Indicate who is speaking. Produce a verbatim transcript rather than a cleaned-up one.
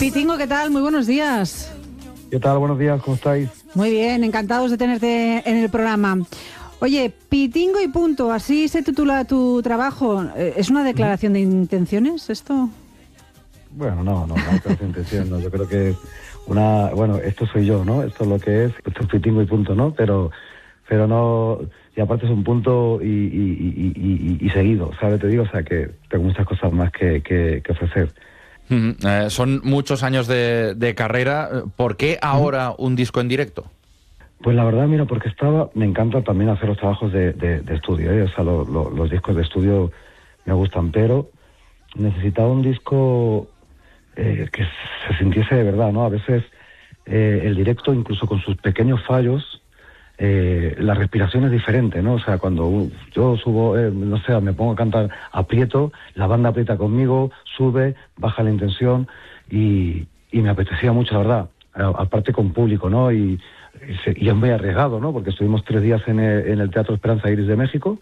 Speaker 1: Pitingo, ¿qué tal? Muy buenos días.
Speaker 2: ¿Qué tal? Buenos días, ¿cómo estáis?
Speaker 1: Muy bien, encantados de tenerte en el programa. Oye, Pitingo y punto, así se titula tu trabajo. ¿Es una declaración de intenciones esto?
Speaker 2: Bueno, no, no, no, declaración de intenciones, no. Yo creo que una, bueno, esto soy yo, ¿no? Esto es lo que es, esto es Pitingo y punto, ¿no? Pero, pero no, y aparte es un punto y, y, y, y, y seguido, ¿sabes? Te digo, o sea, que tengo muchas cosas más que, que, que ofrecer.
Speaker 3: Mm, eh, son muchos años de, de carrera. ¿Por qué ahora mm. un disco en directo?
Speaker 2: Pues la verdad, mira, porque estaba, me encanta también hacer los trabajos de, de, de estudio, ¿eh? O sea, lo, lo, los discos de estudio me gustan, pero necesitaba un disco eh, que se sintiese de verdad, ¿no? A veces eh, el directo, incluso con sus pequeños fallos, eh, la respiración es diferente, ¿no? O sea, cuando uh, yo subo, eh, no sé, me pongo a cantar, aprieto, la banda aprieta conmigo, sube, baja la intención y, y me apetecía mucho, la verdad, a, aparte con público, ¿no? Y, y, se, y es muy arriesgado, ¿no? Porque estuvimos tres días en el, en el Teatro Esperanza Iris de México